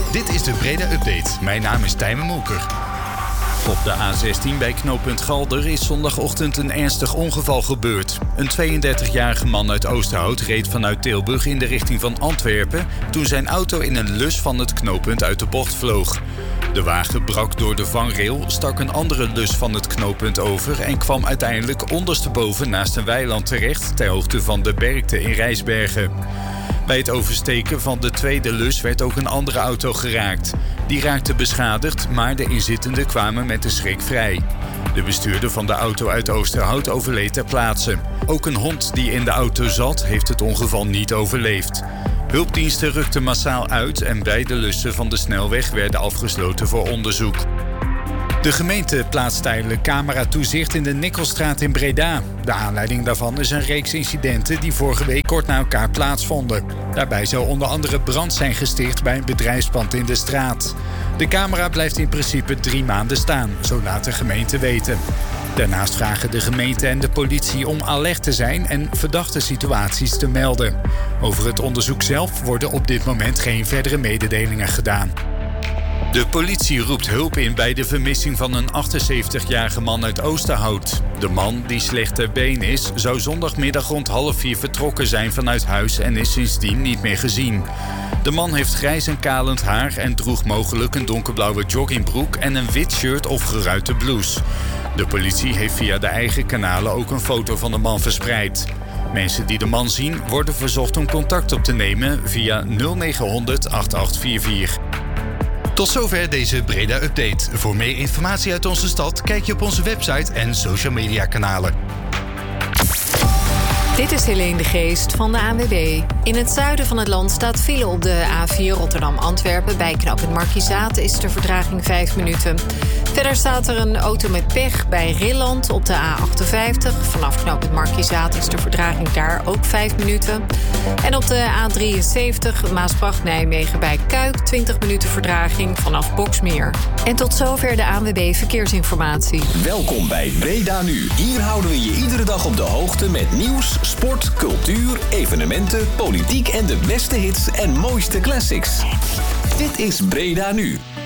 Dit is de Breda Update. Mijn naam is Tijmen Molker. Op de A16 bij knooppunt Galder is zondagochtend een ernstig ongeval gebeurd. Een 32-jarige man uit Oosterhout reed vanuit Tilburg in de richting van Antwerpen toen zijn auto in een lus van het knooppunt uit de bocht vloog. De wagen brak door de vangrail, stak een andere lus van het knooppunt over en kwam uiteindelijk ondersteboven naast een weiland terecht ter hoogte van de Berkte in Rijsbergen. Bij het oversteken van de tweede lus werd ook een andere auto geraakt. Die raakte beschadigd, maar de inzittenden kwamen met de schrik vrij. De bestuurder van de auto uit Oosterhout overleed ter plaatse. Ook een hond die in de auto zat, heeft het ongeval niet overleefd. Hulpdiensten rukten massaal uit en beide lussen van de snelweg werden afgesloten voor onderzoek. De gemeente plaatst tijdelijk cameratoezicht in de Nikkelstraat in Breda. De aanleiding daarvan is een reeks incidenten die vorige week kort na elkaar plaatsvonden. Daarbij zou onder andere brand zijn gesticht bij een bedrijfspand in de straat. De camera blijft in principe 3 maanden staan, zo laat de gemeente weten. Daarnaast vragen de gemeente en de politie om alert te zijn en verdachte situaties te melden. Over het onderzoek zelf worden op dit moment geen verdere mededelingen gedaan. De politie roept hulp in bij de vermissing van een 78-jarige man uit Oosterhout. De man, die slecht ter been is, zou zondagmiddag rond 3:30 vertrokken zijn vanuit huis en is sindsdien niet meer gezien. De man heeft grijs en kalend haar en droeg mogelijk een donkerblauwe joggingbroek en een wit shirt of geruite blouse. De politie heeft via de eigen kanalen ook een foto van de man verspreid. Mensen die de man zien worden verzocht om contact op te nemen via 0900 8844. Tot zover deze Breda-update. Voor meer informatie uit onze stad kijk je op onze website en social media kanalen. Dit is Helene de Geest van de ANWB. In het zuiden van het land staat file op de A4 Rotterdam-Antwerpen. Bij knooppunt Markiezate is de vertraging 5 minuten. Verder staat er een auto met pech bij Rilland op de A58. Vanaf knooppunt Markiezate is de vertraging daar ook 5 minuten. En op de A73 Maasbracht-Nijmegen bij Kuik 20 minuten vertraging vanaf Boksmeer. En tot zover de ANWB Verkeersinformatie. Welkom bij Breda Nu. Hier houden we je iedere dag op de hoogte met nieuws, sport, cultuur, evenementen, politiek en de beste hits en mooiste classics. Dit is Breda Nu.